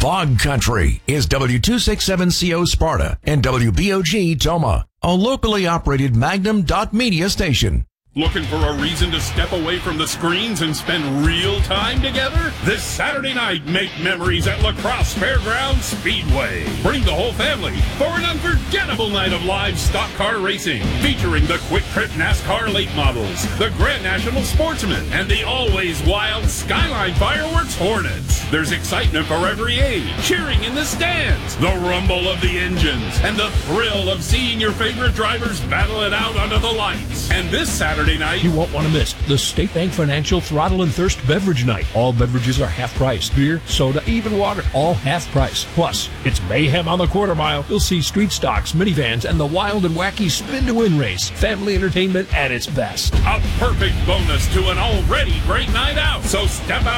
Fog Country is W267CO Sparta and WBOG Toma, a locally operated Magnum.media station. Looking for a reason to step away from the screens and spend real time together? This Saturday night, make memories at La Crosse Fairgrounds Speedway. Bring the whole family for an unforgettable night of live stock car racing, featuring the Quick Trip NASCAR late models, the Grand National Sportsman, and the always wild Skyline Fireworks Hornets. There's excitement for every age, cheering in the stands, the rumble of the engines, and the thrill of seeing your favorite drivers battle it out under the lights. And this Saturday night, you won't want to miss the State Bank Financial Throttle and Thirst Beverage Night. All beverages are half price. Beer, soda, even water, all half price. Plus, it's mayhem on the quarter mile. You'll see street stocks, minivans, and the wild and wacky spin-to-win race. Family entertainment at its best. A perfect bonus to an already great night out. So step out